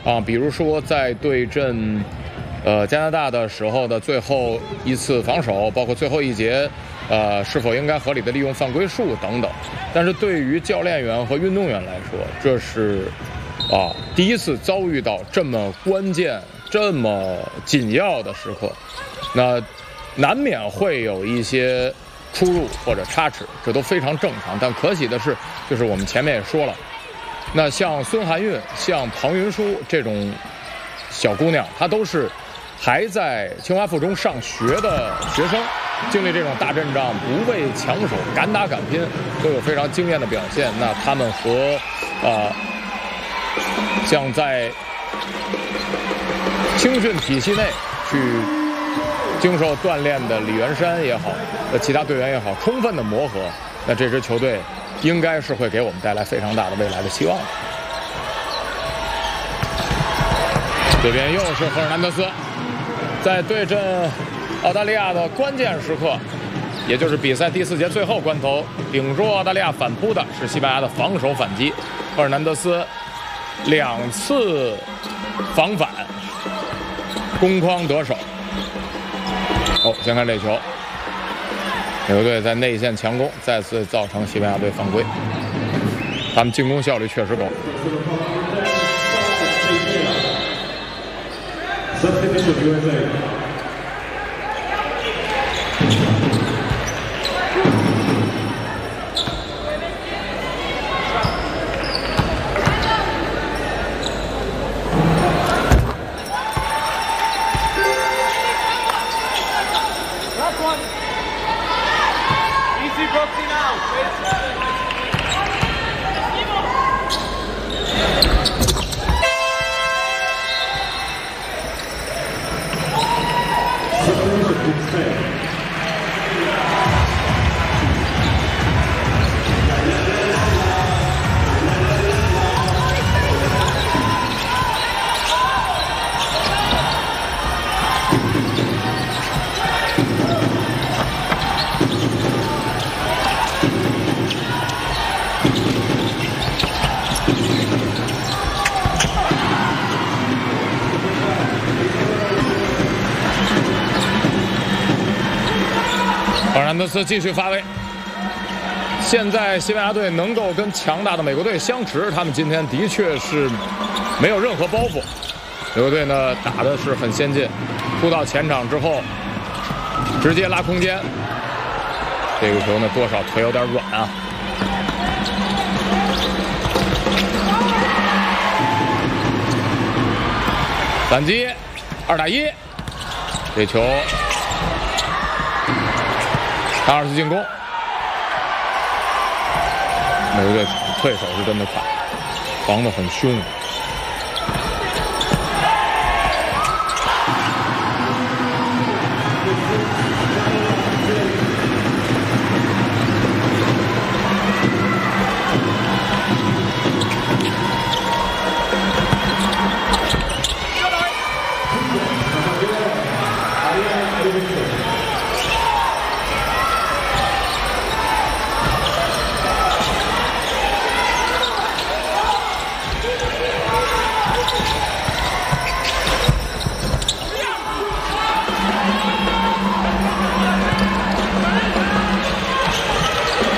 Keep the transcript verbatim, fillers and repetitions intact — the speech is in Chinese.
啊，比如说在对阵呃加拿大的时候的最后一次防守，包括最后一节，呃是否应该合理的利用犯规数等等。但是对于教练员和运动员来说，这是啊第一次遭遇到这么关键、这么紧要的时刻，那难免会有一些出入或者差池，这都非常正常。但可喜的是，就是我们前面也说了，那像孙涵韵、像庞云舒这种小姑娘，她都是还在清华附中上学的学生，经历这种大阵仗，不畏强手，敢打敢拼，都有非常惊艳的表现。那他们和啊、呃，像在青训体系内去经受锻炼的李元山也好，呃，其他队员也好，充分的磨合，那这支球队应该是会给我们带来非常大的未来的希望的。这边又是赫尔南德斯，在对阵澳大利亚的关键时刻，也就是比赛第四节最后关头，顶住澳大利亚反扑的是西班牙的防守反击。赫尔南德斯两次防反，攻框得手。哦，先看这球，美国队在内线强攻，再次造成西班牙队犯规。他们进攻效率确实高。赫尔南德斯继续发威。现在西班牙队能够跟强大的美国队相持，他们今天的确是没有任何包袱。美国队呢打的是很先进，突到前场之后直接拉空间，这个球呢多少腿有点软啊。反击，二打一，这球。他二次进攻，美国队退手是真的快，防得很凶。